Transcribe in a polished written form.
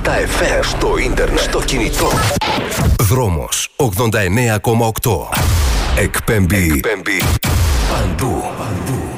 τα FM, στο ίντερνετ, στο κινητό. Δρόμος 89,8. Εκπέμπει παντού.